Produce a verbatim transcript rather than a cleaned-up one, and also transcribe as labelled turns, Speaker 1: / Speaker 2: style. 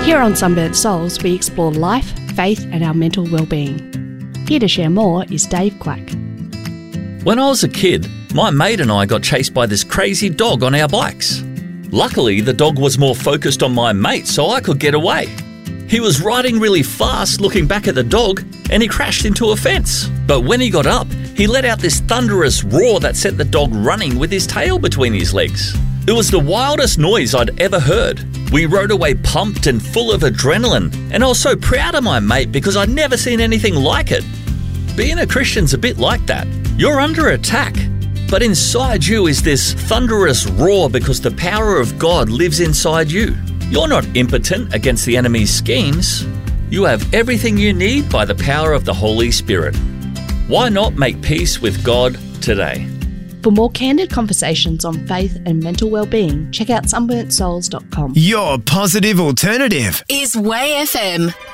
Speaker 1: Here on Sunburnt Souls, we explore life, faith and our mental well-being. Here to share more is Dave Quack.
Speaker 2: When I was a kid, my mate and I got chased by this crazy dog on our bikes. Luckily, the dog was more focused on my mate, so I could get away. He was riding really fast, looking back at the dog, and he crashed into a fence. But when he got up, he let out this thunderous roar that sent the dog running with his tail between his legs. It was the wildest noise I'd ever heard. We rode away pumped and full of adrenaline, and I was so proud of my mate because I'd never seen anything like it. Being a Christian's a bit like that. You're under attack, but inside you is this thunderous roar because the power of God lives inside you. You're not impotent against the enemy's schemes. You have everything you need by the power of the Holy Spirit. Why not make peace with God today?
Speaker 1: For more candid conversations on faith and mental well-being, check out sunburnt souls dot com.
Speaker 3: Your positive alternative
Speaker 4: is Way F M.